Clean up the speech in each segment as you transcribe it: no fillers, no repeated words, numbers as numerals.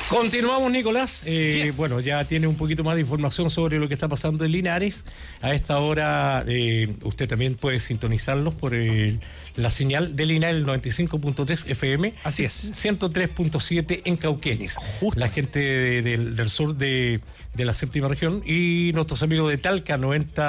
Continuamos, Nicolás. Yes. Bueno, ya tiene un poquito más de información sobre lo que está pasando en Linares. A esta hora usted también puede sintonizarlos por la señal de Linares, el 95.3 FM. Así es. 103.7 en Cauquenes. Justo. La gente del sur de la séptima región y nuestros amigos de Talca,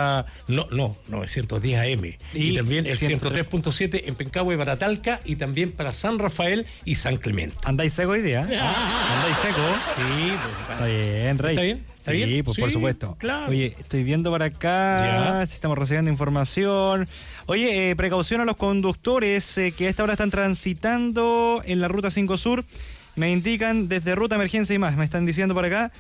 910 AM. Y también el 103.7 en Pencahue para Talca y también para San Rafael y San Clemente. ¿Andáis seco hoy día? ¿Andáis seco? Sí, pues, Está bien, Rey. ¿Está bien? ¿Está Sí, bien? pues Sí, por supuesto. claro. Oye, estoy viendo para acá, si estamos recibiendo información. Oye, precaución a los conductores que a esta hora están transitando en la Ruta 5 Sur. Me indican desde Ruta Emergencia y más, me están diciendo por acá,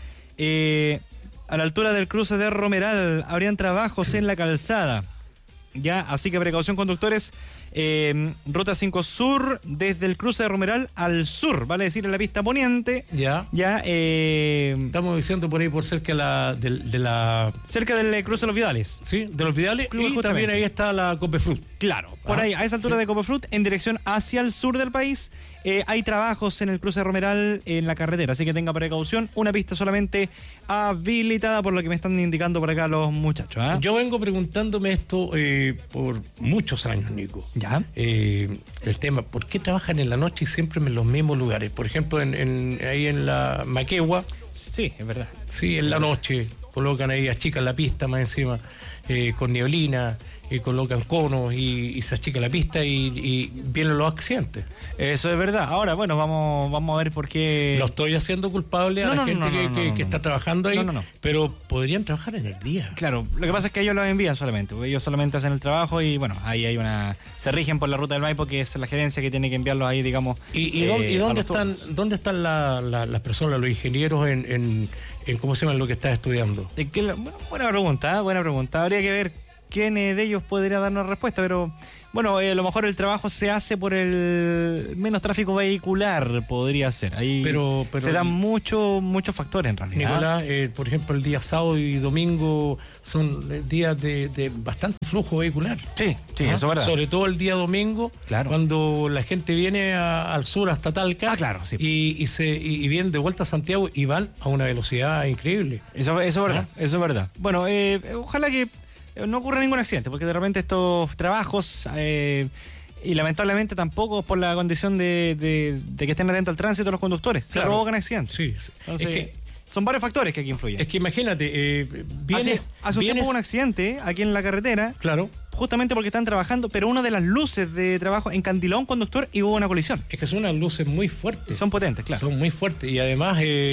a la altura del cruce de Romeral habrían trabajos en la calzada. Ya, así que precaución, conductores. Ruta 5 Sur, desde el cruce de Romeral al sur, vale decir, en la pista poniente. Ya. Estamos diciendo por ahí por cerca de la cerca del cruce de los Vidales. Sí, de los Vidales. Club, y justamente. también ahí está la Copefrut. Claro, por ahí, a esa altura de Copefrut, en dirección hacia el sur del país, hay trabajos en el cruce de Romeral en la carretera, así que tenga precaución. Una pista solamente habilitada, por lo que me están indicando por acá los muchachos. Yo vengo preguntándome esto por muchos años, Nico. Ya. El tema, ¿por qué trabajan en la noche y siempre en los mismos lugares? Por ejemplo, ahí en la Maquegua. Sí, es verdad. Sí, en la noche colocan ahí, achican la pista más encima, con neblina, colocan conos y se achica la pista y vienen los accidentes. Eso es verdad. Ahora, bueno, vamos a ver por qué. No estoy haciendo culpable a la gente que está trabajando ahí, pero podrían trabajar en el día. Claro, lo que pasa es que ellos lo envían solamente, porque ellos solamente hacen el trabajo y bueno, ahí hay se rigen por la ruta del Maipo, que es la gerencia que tiene que enviarlos ahí, digamos. ¿Y dónde están las personas, los ingenieros en cómo se llama lo que estás estudiando? Buena pregunta. Habría que ver quién de ellos podría darnos respuesta, pero bueno, a lo mejor el trabajo se hace por el menos tráfico vehicular, podría ser. Ahí pero se dan muchos factores en realidad. Nicolás, por ejemplo, el día sábado y domingo son días de bastante flujo vehicular. Sí, eso es verdad. Sobre todo el día domingo, claro, cuando la gente viene al sur hasta Talca, claro, sí, y vienen de vuelta a Santiago y van a una velocidad increíble. Eso es verdad, eso es verdad. Bueno, ojalá que no ocurra ningún accidente, porque de repente estos trabajos, y lamentablemente tampoco por la condición de que estén atentos al tránsito los conductores, se provocan accidentes. Sí. Entonces, son varios factores que aquí influyen. Es que imagínate, hace un tiempo hubo un accidente aquí en la carretera, claro, justamente porque están trabajando, pero una de las luces de trabajo encandiló a un conductor y hubo una colisión. Es que son unas luces muy fuertes. Son potentes, claro. Son muy fuertes y además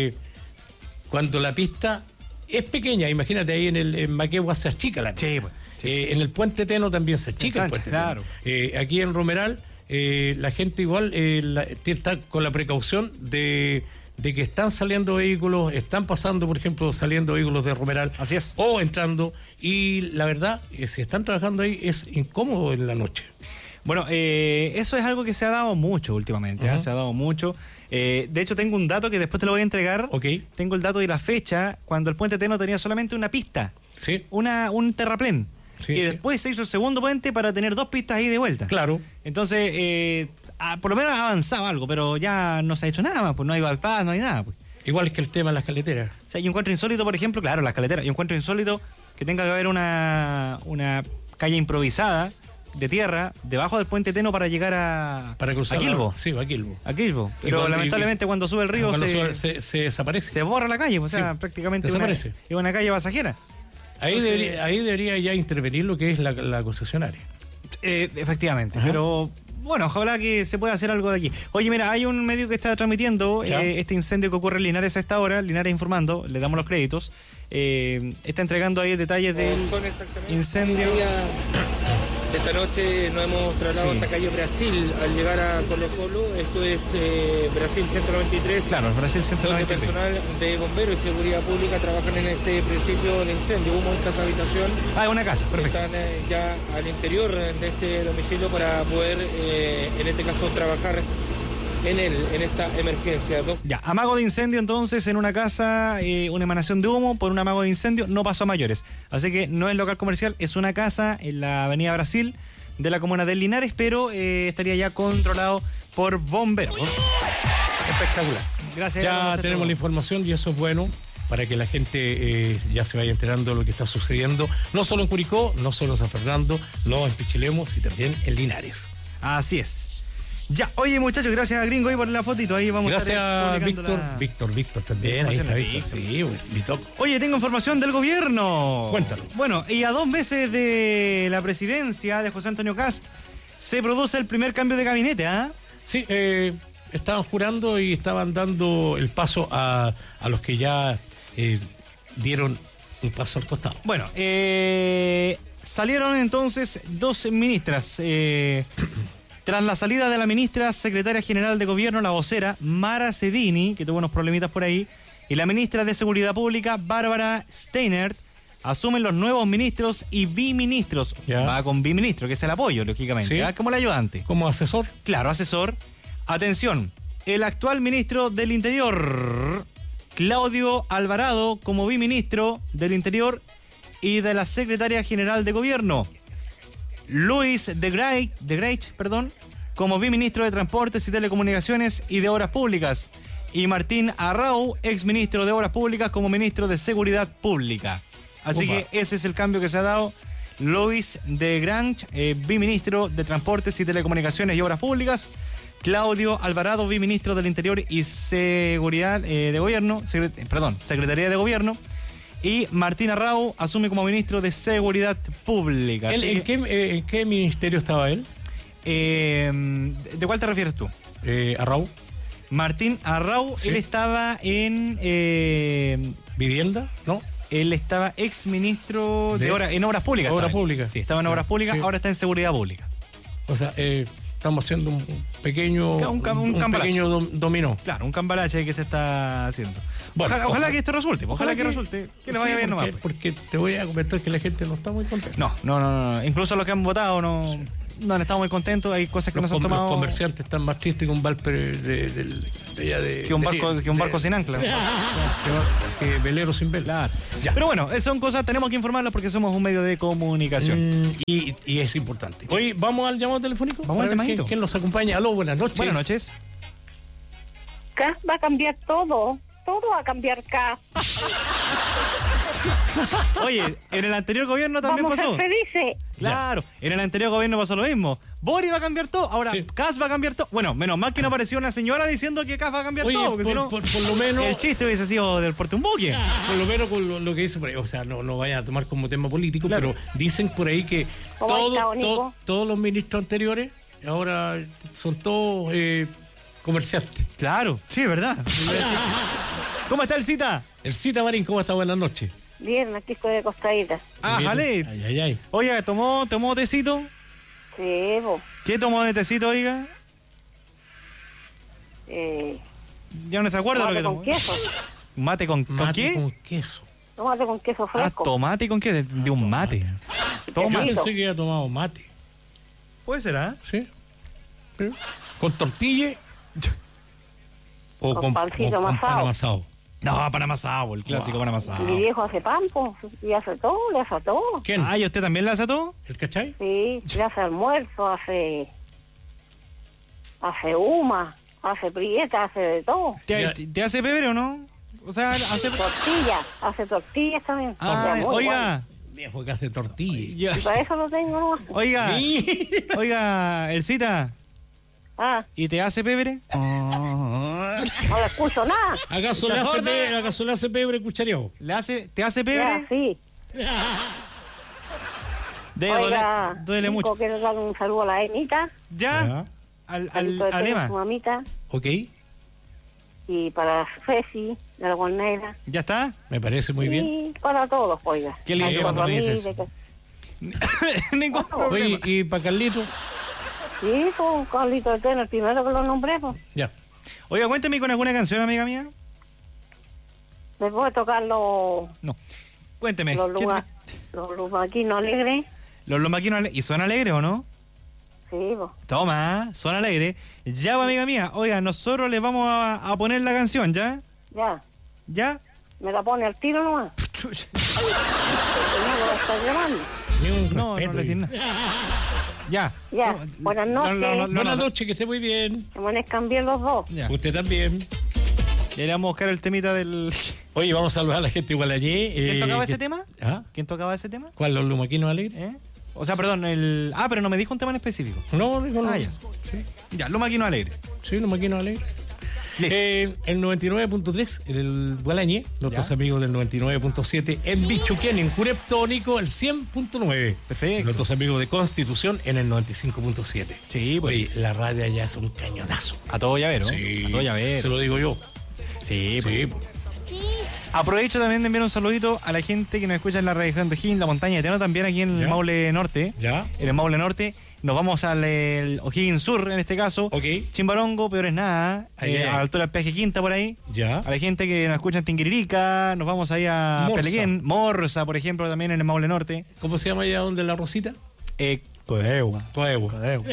cuando la pista es pequeña, imagínate ahí en Maquegua se achica la pista. Sí, pues. En el Puente Teno también se achica el Puente claro. Teno. Aquí en Romeral la gente igual está con la precaución de que están saliendo vehículos, están pasando, por ejemplo, saliendo vehículos de Romeral. Así es. O entrando, y la verdad, si están trabajando ahí, es incómodo en la noche. Bueno, eso es algo que se ha dado mucho últimamente, se ha dado mucho. De hecho, tengo un dato que después te lo voy a entregar. Ok. Tengo el dato de la fecha, cuando el Puente Teno tenía solamente una pista. Sí. Un terraplén. Sí, y después se hizo el segundo puente para tener dos pistas ahí de vuelta. Claro. Entonces, por lo menos ha avanzado algo, pero ya no se ha hecho nada más, pues no hay bypass, no hay nada. Pues. Igual que el tema de las carreteras. O sea, yo encuentro insólito, por ejemplo, claro, las carreteras. Yo encuentro insólito que tenga que haber una calle improvisada de tierra debajo del Puente Teno para llegar a Quilbo. Sí, a Quilbo. A Quilbo. Pero lamentablemente cuando sube el río se desaparece. Se borra la calle, o sea, prácticamente desaparece. Es una calle pasajera. Ahí debería ya intervenir lo que es la concesionaria. Efectivamente, pero bueno, ojalá que se pueda hacer algo de aquí. Oye, mira, hay un medio que está transmitiendo este incendio que ocurre en Linares a esta hora, Linares informando, le damos los créditos. Está entregando ahí detalles del incendio. Esta noche nos hemos trasladado hasta calle Brasil al llegar a Colo Colo. Esto es Brasil 193. Claro, Brasil 193. Donde personal de bomberos y seguridad pública trabajan en este principio de incendio. Hubo en casa habitación. Es una casa, perfecto. Están ya al interior de este domicilio para poder, en este caso, trabajar en esta emergencia. Ya, amago de incendio entonces en una casa, una emanación de humo por un amago de incendio, no pasó a mayores. Así que no es local comercial, es una casa en la avenida Brasil de la comuna de Linares, pero estaría ya controlado por bomberos. Espectacular. Gracias. Ya tenemos la información y eso es bueno para que la gente ya se vaya enterando de lo que está sucediendo, no solo en Curicó, no solo en San Fernando, no en Pichilemos y también en Linares. Así es. Ya, oye muchachos, gracias a Gringo ahí por la fotito, ahí vamos a estar Gracias Víctor también, ahí está Víctor. Sí, pues, Víctor. Oye, tengo información del gobierno. Cuéntalo. Bueno, y a 2 meses de la presidencia de José Antonio Kast, se produce el primer cambio de gabinete, ¿ah? Sí, estaban jurando y estaban dando el paso a los que ya dieron un paso al costado. Bueno, salieron entonces 2 ministras. Tras la salida de la ministra secretaria general de gobierno, la vocera Mara Cedini, que tuvo unos problemitas por ahí, y la ministra de Seguridad Pública, Bárbara Steinert, asumen los nuevos ministros y biministros. Ya. Va con biministro, que es el apoyo, lógicamente, Sí. ¿ah? Como el ayudante. Como asesor. Claro, asesor. Atención, el actual ministro del Interior, Claudio Alvarado, como biministro del Interior y de la secretaria general de gobierno. Luis de Greit, como biministro de Transportes y Telecomunicaciones y de Obras Públicas. Y Martín Arrau, exministro de Obras Públicas, como ministro de Seguridad Pública. Así Opa. que ese es el cambio que se ha dado. Luis de Greit, biministro de Transportes y Telecomunicaciones y Obras Públicas. Claudio Alvarado, biministro del Interior y Seguridad de Gobierno, Secretaría de Gobierno. Y Martín Arrau asume como ministro de Seguridad Pública. ¿En qué ministerio estaba él? ¿De cuál te refieres tú? Arrau. Martín Arrau, Sí. él estaba en... ¿Vivienda? ¿No? él estaba exministro en Obras Públicas. Obras Públicas. Sí, estaba en Obras Públicas, Sí. ahora está en Seguridad Pública. O sea, estamos haciendo un pequeño pequeño dominó. Claro, un cambalache que se está haciendo. Bueno, ojalá que esto resulte, ojalá que resulte, que le vaya sí, bien nomás. porque te voy a comentar que la gente no está muy contenta. No. Incluso los que han votado no han estado muy contentos. Hay cosas que no se han tomado. Los comerciantes están más tristes que un Valper que un barco sin ancla. Que velero sin vela. Claro. Pero bueno, son cosas, tenemos que informarlas porque somos un medio de comunicación. Y es importante. Hoy vamos al llamado telefónico. Vamos al llamadito. ¿Quién nos acompaña? Aló, buenas noches. Buenas noches. Cas va a cambiar todo. Todo va a cambiar Cas. Oye, en el anterior gobierno también Vamos pasó. a ser felices. Claro, en el anterior gobierno pasó lo mismo. Boris va a cambiar todo, ahora Sí. Kass va a cambiar todo. Bueno, menos mal que no apareció una señora diciendo que Kass va a cambiar Oye, todo, porque si no, por lo menos. el chiste hubiese sido del porte un buque. Por lo menos con lo que dice por ahí, o sea, no vayan a tomar como tema político, Claro. pero dicen por ahí que ¿Cómo está, Nico? todos los ministros anteriores ahora son todos comerciantes. Claro, sí, es verdad. ¿Cómo está el cita? El Cita Marín, ¿cómo está? Buenas noches. Bien, aquí estoy de costadita. Ah, Bien. jale. Ay. Oiga, ¿tomó tecito? Sí, vos. ¿Qué tomó de tecito, oiga? Ya no se acuerda lo Tomate que con tomó. queso. ¿Mate con Mate qué? con queso. Tomate con queso Ah, fresco. tomate con qué? De un mate. Yo Toma. Quesito. pensé que había tomado mate. Puede ser, ¿ah? ¿Sí? Pero, ¿con tortilla? ¿O Con pancito pan amasado. amasado? No, pan amasado, el clásico pan amasado. Mi viejo hace pan, po, y hace todo, le hace todo. ¿Quién? Ah, ¿y usted también le hace todo? ¿El cachai? Sí, le hace almuerzo, hace huma, hace prieta, hace de todo. Ya. ¿Te hace pebre o no? O sea, hace... Hace tortillas también. Ah, Ya, muy oiga. Viejo que hace tortilla. Ya- bueno. Y para eso lo tengo nomás. Oiga, Sí. oiga, el cita, Ah, ¿y te hace pebre? no le escucho nada. ¿Acaso le hace pebre cuchareado? ¿Te hace Ya, pebre? sí. Oiga, duele Nico, mucho. quiero dar un saludo a la Emita, ¿Ya? Al saludito de pelo a Ema. su mamita, Ok, y para Fesi, de la Guarneira, ¿Ya está? me parece muy bien. y para todos, oiga. Qué lindo Ay, cuando para me mí, dices de que- Ningún Oye, problema. ¿y para Carlito? Sí, con Carlito de Tena, el primero que lo nombré, pues. Ya. Oiga, cuénteme con alguna canción, amiga mía. Les voy a tocar los No. Cuénteme. lumaquinos alegres. Los lomaquinos ¿y suena alegre o no? Sí, pues. Toma, suena alegre. Ya, amiga mía. Oiga, nosotros le vamos a poner la canción, ¿ya? Ya, ¿Ya? me la pone al tiro nomás. No lo está llamando. Ni un No, respeto. no le tiene nada. Ya. Ya, buenas noches. Buenas noches, que esté muy bien. Se amanezcan bien los dos. Ya. Usted también. Ya le vamos a buscar el temita del... Oye, vamos a saludar a la gente de Gualañé. ¿Quién tocaba ese tema? ¿Ah? ¿Quién tocaba ese tema? ¿Cuál? ¿Los Lumaquinos Alegres? ¿Eh? O sea, perdón, el... Ah, pero no me dijo un tema en específico. No, no. Ah, ya. Ya, Lumaquino Alegre. Sí, Lumaquinos Alegres. El 99.3 en el Gualañé, nuestros amigos del 99.7 en Bichuquén, en Cureptónico, el 100.9. Perfecto. Nuestros amigos de Constitución en el 95.7. Sí, pues. Oye, la radio allá es un cañonazo. A todo llavero. Sí, A todo llavero. se lo digo yo. Sí, Sí. pues. Aprovecho también de enviar un saludito a la gente que nos escucha en la región de O'Higgins, la montaña de Teno, también aquí en el ¿Ya? Maule Norte. ¿Ya? En el Maule Norte. Nos vamos al O'Higgins Sur, en este caso. Ok. Chimbarongo, peor es nada. Ahí, A la altura del peaje Quinta, por ahí. ¿Ya? A la gente que nos escucha en Tinguiririca, nos vamos ahí a Morsa. Pelequén. Morsa, por ejemplo, también en el Maule Norte. ¿Cómo se llama allá donde la Rosita? Coegua. Coegua.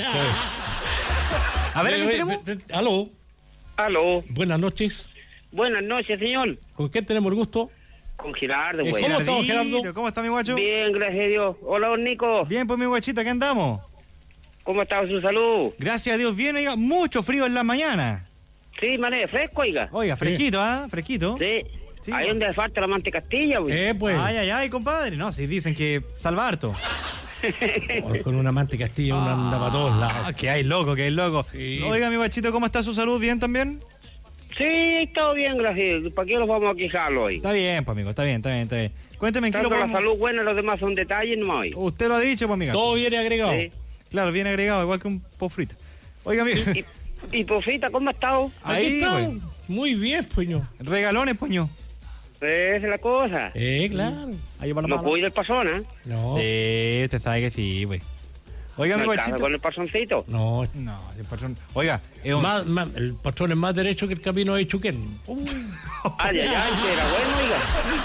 A ver, ¿quién tenemos? Aló, Aló, buenas noches. buenas noches, señor. ¿Con quién tenemos el gusto? Con Gerardo, ¿Cómo güey. estamos, Gerardito, Gerardo? ¿cómo está mi guacho? Bien, gracias a Dios. Hola, don Nico. Bien, pues mi guachito, ¿qué andamos? ¿Cómo está su salud? Gracias a Dios, bien, oiga, mucho frío en la mañana. Sí, mané, fresco, oiga. Oiga, Sí. fresquito, ¿ah? Fresquito. Sí. Sí, Ahí güey. donde falta la mantecastilla, güey. Pues. Ay, ay, ay, compadre. No, si dicen que salva harto. Con un amante Castilla uno anda para todos lados. Ah, que hay loco, que hay loco. Sí. Oiga, mi guachito, ¿cómo está su salud? ¿Bien también? Sí, todo bien, gracias. ¿Para qué nos vamos a quejar hoy? Está bien, pues, amigo, está bien. Cuénteme en qué lo Tanto la podemos... salud buena, los demás son detalles, no hoy. Usted lo ha dicho, pues, amigo. Todo viene agregado. Sí. Claro, viene agregado, igual que un pofrito. Oiga, amigo. Y Pofita, ¿cómo ha estado? Aquí Ahí, estamos. pues. Muy bien, puño. Regalones, puño. Esa es la cosa. Claro. Ahí va la No mano. cuida el pasón, ¿eh? No. Sí, usted sabe que sí, güey. Oiga, mi No estaba guachito. con el pasoncito. No. No, el patrón. Oiga, es un... El patrón es más derecho que el camino de Chuquén. Ay, ay, ay, que era bueno, oiga.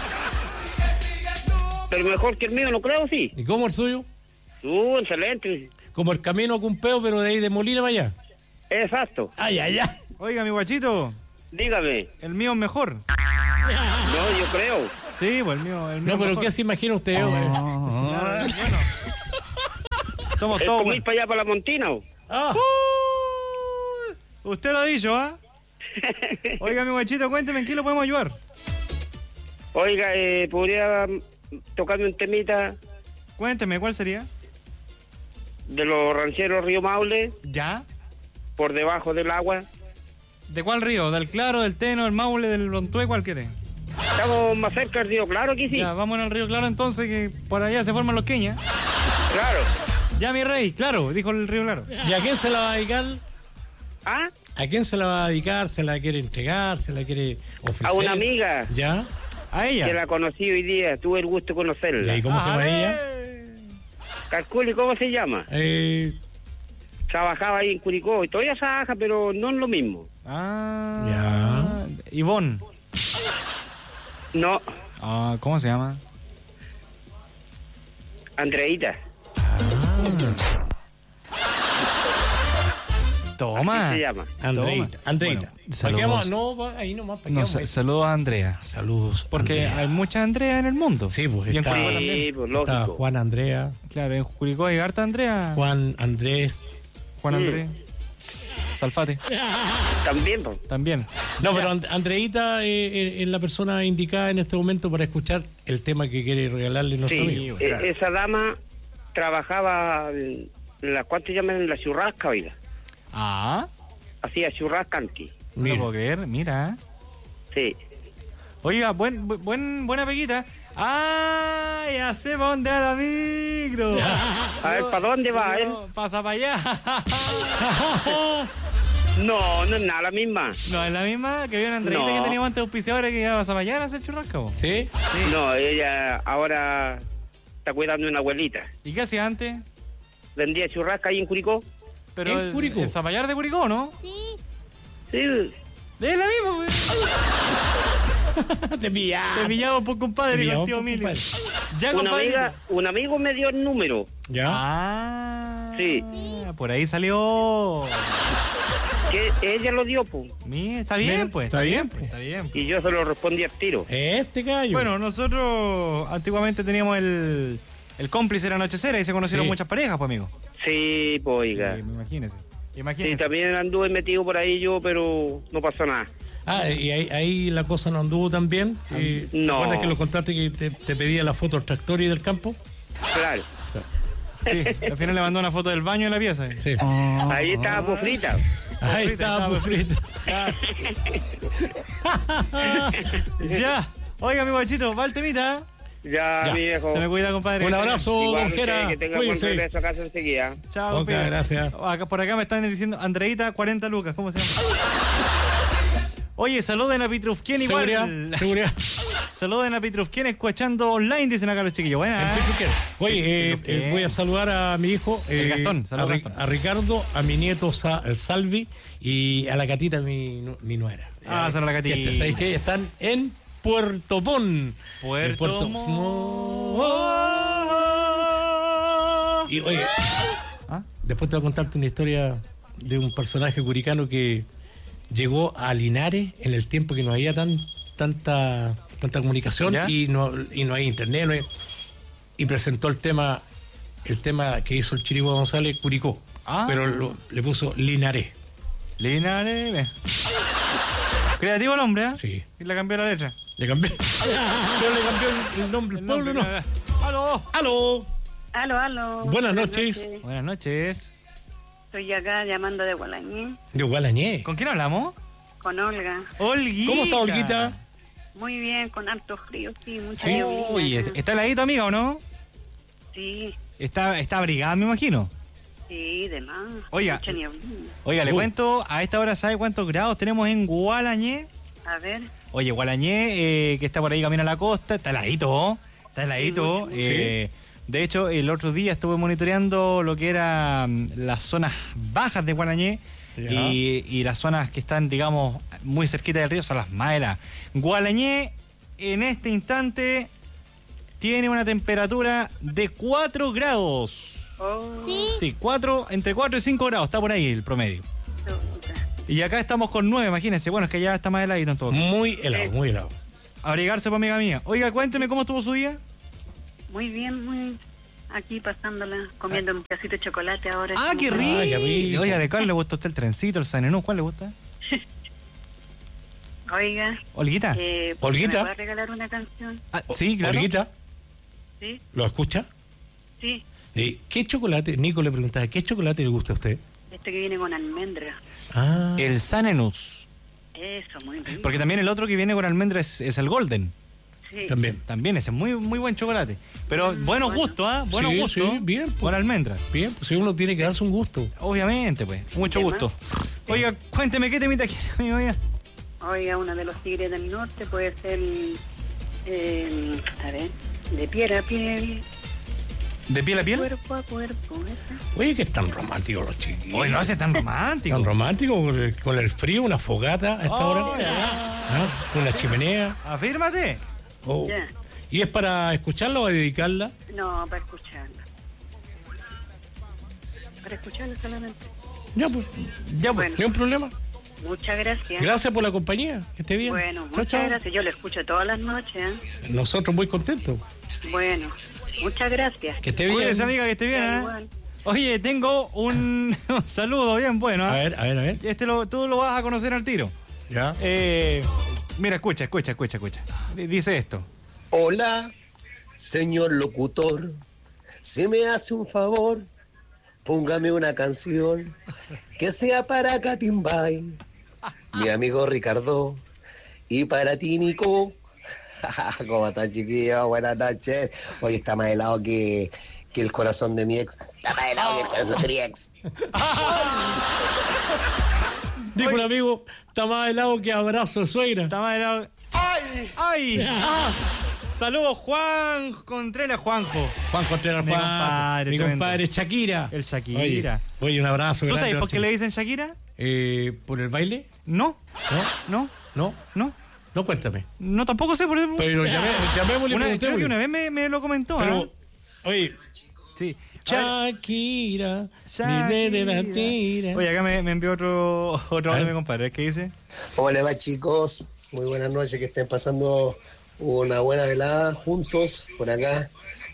Pero mejor que el mío, no creo, sí. ¿Y cómo el suyo? Excelente. Como el camino a Cumpeo, pero de ahí de Molina para allá. Exacto. Ay, ay, ay. Oiga, mi guachito, Dígame. el mío es mejor. No, yo creo. Sí, pues el mío es No, pero mejor. ¿qué se imagina usted? Claro, bueno. Somos ¿Es todos. por ir para allá, para la Montina? ¿O? Ah, Usted lo ha dicho, ¿ah? Oiga, mi guachito, cuénteme en qué lo podemos ayudar. Oiga, ¿podría tocarme un temita Cuénteme, ¿cuál sería? de los rancheros Río Maule, ¿Ya? por debajo del agua? ¿De cuál río? ¿Del Claro, del Teno, del Maule, del Brontue? ¿Cuál quiere? Estamos más cerca del río, claro que sí. Ya, vamos al río Claro entonces, que por allá se forman los queñas. Claro. Ya, mi rey, claro, dijo el río Claro. ¿y a quién se la va a dedicar? ¿Ah? ¿A quién se la va a dedicar? ¿Se la quiere entregar? ¿Se la quiere ofrecer? A una amiga A ¿Ya? que ella. la conocí hoy día, tuve el gusto de conocerla. ¿Y cómo se llama ella? Calcule, ¿cómo se llama? Trabajaba ahí en Curicó y todavía trabaja, pero no es lo mismo. Ah. Ivonne. No, Ah, ¿cómo se llama? Andreita. Toma. Así se llama. Andreita. Andreita. Bueno, ¿Para saludos. qué vamos? No, ahí nomás. ¿Para qué No, vamos a ir? saludos a Andrea. Saludos. Porque Andrea. hay mucha Andrea en el mundo. Sí, pues Y en está, Curicó también. Sí, pues está lógico. Juan Andrea, Claro, en Curicó hay harta Andrea. Juan Andrés. Juan Andrés. Salfate. También, pues. También. No, pero Andreita es la persona indicada en este momento para escuchar el tema que quiere regalarle nuestro Sí, amigo. esa dama trabajaba en la, ¿cuánto llaman? En la churrasca, oiga. Ah, Hacía churrasca antes. no Mira. lo puedo creer, mira. Sí. Oiga, buena peguita. ¡Ah! Ya sé para dónde va la micro. A ver, ¿para dónde va él? Pasa para allá. No, no es nada la misma. No, es la misma que había una Andreita No. que teníamos antes auspiciadora que iba a para allá a hacer churrasca. ¿O? ¿Sí? No, ella ahora está cuidando de una abuelita. ¿Y qué hacía antes? Vendía churrasca ahí en Curicó. Pero ¿En Curicó? el Zapallar de Curicó, ¿no? Sí. Es la misma, güey. Te pillaste. Te pillamos por compadre, Te el pillamos tío por Emilio. compadre. Ya, Una compadre. amiga, un amigo me dio el número. ¿Ya? Ah. Sí. Por ahí salió. Que ella lo dio, pues. Mira, está bien, Mira, pues. está bien, pues. Está bien. Y yo se lo respondí al tiro. Este gallo. Bueno, nosotros antiguamente teníamos el el cómplice de la nochecera y se conocieron Sí. muchas parejas, pues, amigo. Sí, pues, oiga. Sí, imagínese. Sí, Imagínese. también anduve metido por ahí yo, pero no pasó nada. Ah, y ahí la cosa no anduvo tan bien. ¿Te No. acuerdas que lo contaste que te pedía la foto del tractor y del campo? Claro. Sí, al final le mandó una foto del baño de la pieza. Sí. Ahí estaba pues frita. Ahí frita, estaba, pues, frita. Ya. Oiga, amigo Bachito, va el temita. Ya, Ya. mi viejo. Se me cuida, compadre. Un abrazo, Igual don usted, Jera. que tenga buen Cuídense. regreso a casa enseguida. Chao, Ok, compadre. gracias. Por acá me están diciendo Andreita, 40 lucas. ¿Cómo se llama? Oye, saluden a Pitrufquien igual. Seguridad. Saluden a Pitrufquien escuchando online, dicen acá los chiquillos. Buena. Oye, Pitrufquien. voy a saludar a mi hijo, El Gastón, saludos, Gastón. a Ricardo, a mi nieto el Salvi y a la Catita, mi nuera. Ah, saludos a la Catita. ¿Sabéis qué? Están en Puerto Montt. Puerto En Montt. Y oye, ¿Ah? después te voy a contarte una historia de un personaje curicano que llegó a Linares en el tiempo que no había tanta comunicación ¿Ya? y no hay internet, y presentó el tema que hizo el Chiribo González, Curicó, Ah. pero le puso Linares. Linares. Ve. Creativo el hombre, ¿eh? Sí. Y le cambió la letra. Le cambié. Pero le cambió el nombre del pueblo, ¿no? ¡Aló! ¡Aló! Aló. Buenas noches. Buenas noches. Estoy acá llamando de Gualañé De Gualañé. ¿Con quién hablamos? con Olga. Olguita. ¿Cómo está, Olguita? Muy bien, con harto frío, sí, mucha Sí. neblina. Oye, ¿está heladito, amiga, o no? Sí, Está abrigada, me imagino. sí, de más. Oiga. Mucha neblina. Oiga, le Uy. cuento, a esta hora, ¿sabe cuántos grados tenemos en Gualañé? A ver, Oye, Gualañé, que está por ahí camino a la costa, está heladito, está heladito. mucho. De hecho, el otro día estuve monitoreando lo que eran las zonas bajas de Gualañé Ya. y las zonas que están, digamos, muy cerquita del río son las más heladas. Gualañé, en este instante, tiene una temperatura de 4 grados. oh, Sí, entre 4 y 5 grados, está por ahí el promedio. chuta. Y acá estamos con 9, imagínense. Bueno, es que ya está más heladito en todo caso. Muy helado, muy helado. Abrigarse, pues, amiga mía. Oiga, cuénteme cómo estuvo su día. Muy bien, muy aquí pasándola, comiendo un pedacito de chocolate ahora. ¡Ah, qué rico! Ay, qué rico. Oiga, ¿de cuál le gusta a usted el trencito, el sanenú? ¿Cuál le gusta? Oiga, ¿Olguita? Olguita. ¿me va a regalar una canción? Ah, sí, claro. Olguita, Sí, ¿lo escucha? sí, ¿Qué chocolate? Nico le preguntaba, ¿qué chocolate le gusta a usted? este que viene con almendra. Ah, El sanenús. Eso, muy rico. Porque también el otro que viene con almendra es el golden. Sí. también. También ese es muy, muy buen chocolate. Pero buenos bueno. gustos, ¿ah? Buenos Sí, gustos. sí, bien, pues. Con almendra. Bien, pues si uno tiene que darse un gusto. Obviamente, pues. Mucho Tema. gusto. Oiga, cuénteme, ¿qué temita quiere, amigo mío? Oiga, uno de los tigres del norte puede ser, a ver, de piel a piel, ¿De piel a piel? cuerpo a cuerpo. esa. Oye, que están románticos los chiquillos. Oye, no hace tan romántico. Tan romántico con el frío, una fogata a esta hora. Oh, ya. ¿Ah? Una chimenea. Afírmate. Oh. Ya. ¿Y es para escucharla o dedicarla? No, para escucharlo. Para escucharlo solamente. Ya, pues. Ya, pues. Bueno. No hay un problema. Muchas gracias. Gracias por la compañía. Que esté bien. Bueno, Chao, muchas chao. gracias. Yo lo escucho todas las noches. ¿Eh? Nosotros muy contentos. Bueno, muchas gracias. Que esté bien. Cuídese, amiga, que esté bien, Ya, ¿eh? igual. Oye, tengo un saludo bien bueno. A ¿eh? ver, a ver, a ver. Tú lo vas a conocer al tiro. Ya. Mira, escucha. Dice esto. Hola, señor locutor, si me hace un favor, póngame una canción que sea para Catimbay, mi amigo Ricardo, y para ti, Nico. ¿Cómo estás, chiquillo? Buenas noches. Hoy está más helado que el corazón de mi ex. Está más helado que el corazón de mi ex. Dijo un amigo, está más helado que abrazo de suegra. Está más helado. ¡Ay! ¡Ah! Saludos, Juan Contreras, Juanjo. Juan Contreras, Mi Juan, compadre, mi tremendo. compadre Shakira. El Shakira. Oye, un abrazo. ¿Tú grande sabes a por los qué le dicen Shakira? ¿Por el baile? No, ¿No? no, ¿No? No, cuéntame. no tampoco sé por Pero llamémosle y creo que preguntémosle. una vez me lo comentó. Pero, ¿eh? oye, Sí. Shakira. Shakira. Oye, acá me envió otro audio, ver. mi compadre. ¿Qué dice? ¿Cómo les va, chicos? Muy buenas noches, que estén pasando una buena velada juntos por acá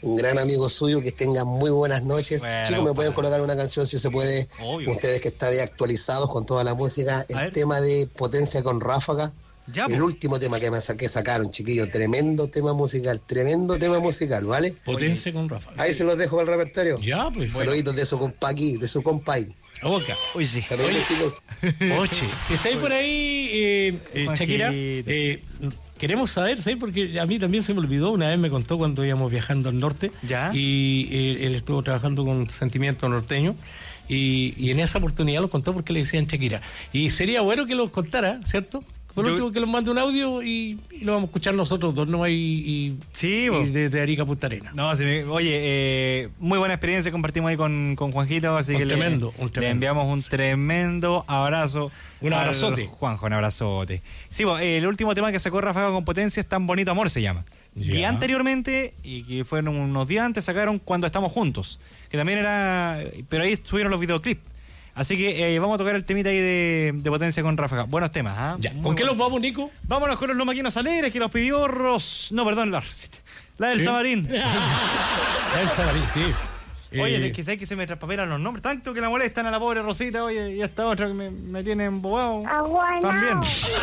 un gran amigo suyo, que tengan muy buenas noches. Bueno, Chicos, ¿me pueden colocar una canción si se puede? Obvio. Ustedes que están ahí actualizados con toda la música, A ver. el tema de Potencia con Ráfaga. Ya, El po. último tema que sacaron, chiquillos, tremendo tema musical, ¿vale? Potencia con Rafa. Ahí se los dejo para el repertorio. Ya, pues. Saluditos de su compa aquí, de su compa ahí. Oca. Uy, sí. Saludos, chicos. Oye, si estáis por ahí, Shakira, queremos saber, ¿sabes? Porque a mí también se me olvidó, una vez me contó cuando íbamos viajando al norte. ¿Ya? Y él estuvo trabajando con Sentimiento Norteño. Y en esa oportunidad los contó porque le decían Shakira. Y sería bueno que los contara, ¿cierto? Por último, que nos mande un audio y lo vamos a escuchar nosotros dos nomás Sí, y vos. desde Arica a Punta Arenas. No, sí, oye, muy buena experiencia compartimos ahí con Juanjito, así Un que tremendo. le enviamos un tremendo abrazo. Un al abrazote. Juanjo, un abrazote. Sí, el último tema que sacó Ráfaga con Potencia es Tan Bonito Amor, se llama. Ya. Y anteriormente, y que fueron unos días antes, sacaron Cuando Estamos Juntos, que también era, pero ahí subieron los videoclips. Así que vamos a tocar el temita ahí de Potencia con Ráfaga. Buenos temas, ¿ah? Ya. Muy ¿Con qué buenos. los vamos, Nico? Vámonos con los Lomaquinos Alegres, que los pidió la del Sí. Samarín. El Sabarín, sí. Oye, es que sabes que se me traspapelan los nombres, tanto que la molestan a la pobre Rosita, oye, y a esta otra que me tiene embobado. También.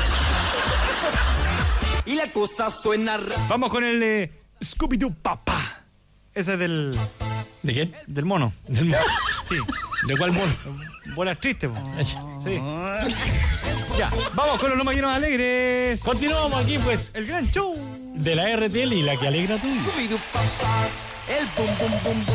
Y la cosa suena Vamos con el Scooby-Doo Papá. Ese es ¿De quién? del mono. Del mono. Sí. ¿De cuál mono? Bolas tristes, po. Sí. Ya, vamos con los Lomaquinos Alegres. Continuamos aquí, pues, El gran show. de la RTL y la que alegra tu vida. Scooby-Doo, papá, el bum bum bum.